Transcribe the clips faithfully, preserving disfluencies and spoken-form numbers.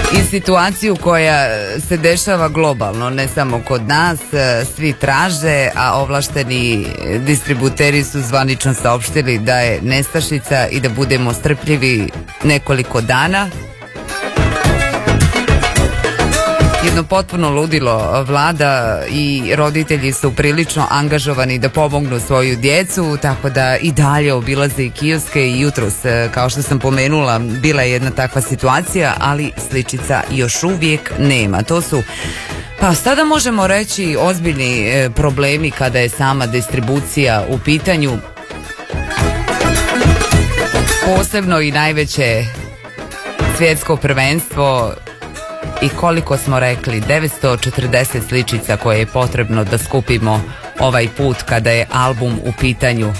i situaciju koja se dešava globalno, ne samo kod nas. Svi traže, a ovlašteni distributeri su zvanično saopštili da je nestašica i da budemo strpljivi nekoliko dana. Jedno potpuno ludilo. Vlada i roditelji su prilično angažovani da pomognu svoju djecu, tako da i dalje obilaze i kioske i jutros, kao što sam pomenula, bila je jedna takva situacija, ali sličica još uvijek nema. To su, pa sada možemo reći, ozbiljni problemi kada je sama distribucija u pitanju. Posebno i najveće svjetsko prvenstvo. I koliko smo rekli, devetsto četrdeset sličica koje je potrebno da skupimo ovaj put kada je album u pitanju.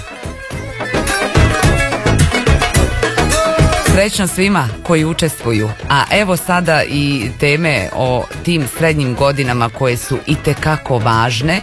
Srećno svima koji učestvuju. A evo sada i teme o tim srednjim godinama koje su itekako važne.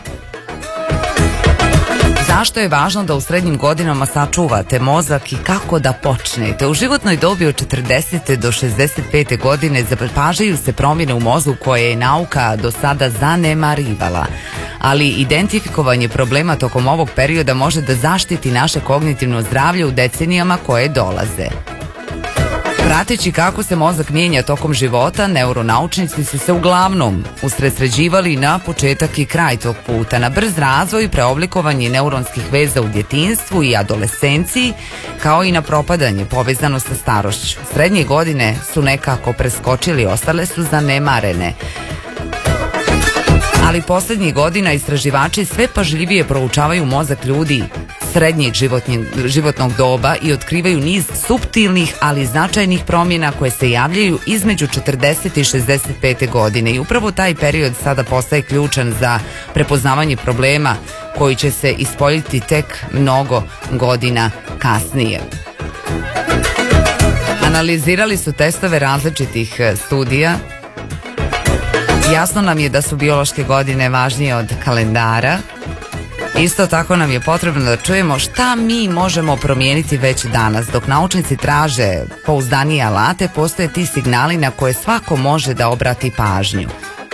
Zašto je važno da u srednjim godinama sačuvate mozak i kako da počnete? U životnoj dobi od četrdesete do šezdeset pete godine zapažaju se promjene u mozgu koje je nauka do sada zanemarivala. Ali identifikovanje problema tokom ovog perioda može da zaštiti naše kognitivno zdravlje u decenijama koje dolaze. Prateći kako se mozak mijenja tokom života, neuronaučnici su se uglavnom usredsređivali na početak i kraj tog puta, na brz razvoj i preoblikovanje neuronskih veza u djetinjstvu i adolescenciji, kao i na propadanje povezano sa starošću. Srednje godine su nekako preskočili, ostale su zanemarene. Ali posljednjih godina istraživači sve pažljivije proučavaju mozak ljudi srednjeg životnog doba i otkrivaju niz suptilnih, ali značajnih promjena koje se javljaju između četrdeset i šezdeset pete godine. I upravo taj period sada postaje ključan za prepoznavanje problema koji će se ispoljiti tek mnogo godina kasnije. Analizirali su testove različitih studija. Jasno nam je da su biološke godine važnije od kalendara. Isto tako nam je potrebno da čujemo šta mi možemo promijeniti već danas. Dok naučnici traže pouzdanije alate, postoje ti signali na koje svako može da obrati pažnju.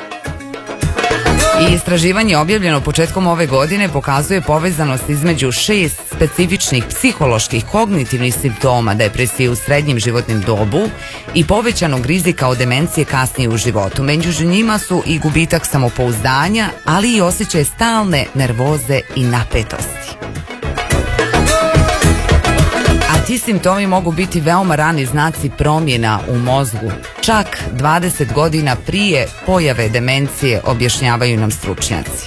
I istraživanje objavljeno početkom ove godine pokazuje povezanost između šest specifičnih psiholoških kognitivnih simptoma depresije u srednjem životnom dobu i povećanog rizika od demencije kasnije u životu. Među njima su i gubitak samopouzdanja, ali i osjećaj stalne nervoze i napetosti. A ti simptomi mogu biti veoma rani znaci promjena u mozgu. Čak dvadeset godina prije pojave demencije, objašnjavaju nam stručnjaci.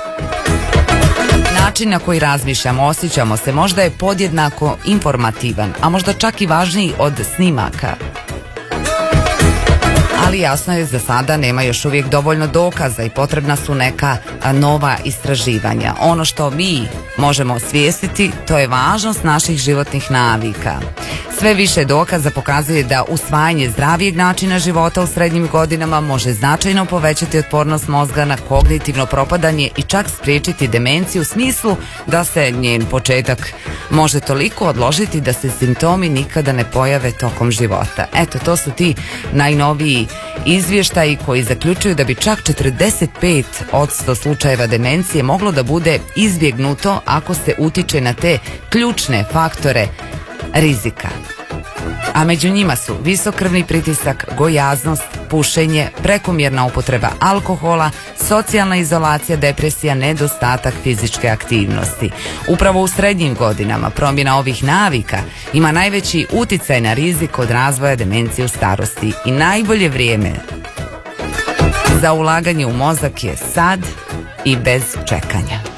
Način na koji razmišljamo, osjećamo se možda je podjednako informativan, a možda čak i važniji od snimaka. Ali jasno je, za sada nema još uvijek dovoljno dokaza i potrebna su neka nova istraživanja. Ono što mi možemo osvijestiti, to je važnost naših životnih navika. Sve više dokaza pokazuje da usvajanje zdravijeg načina života u srednjim godinama može značajno povećati otpornost mozga na kognitivno propadanje i čak spriječiti demenciju, u smislu da se njen početak može toliko odložiti da se simptomi nikada ne pojave tokom života. Eto, to su ti najnoviji izvještaji koji zaključuju da bi čak četrdeset pet posto slučajeva demencije moglo da bude izbjegnuto ako se utiče na te ključne faktore rizika. A među njima su visok krvni pritisak, gojaznost, pušenje, prekomjerna upotreba alkohola, socijalna izolacija, depresija, nedostatak fizičke aktivnosti. Upravo u srednjim godinama promjena ovih navika ima najveći uticaj na rizik od razvoja demencije u starosti i najbolje vrijeme za ulaganje u mozak je sad i bez čekanja.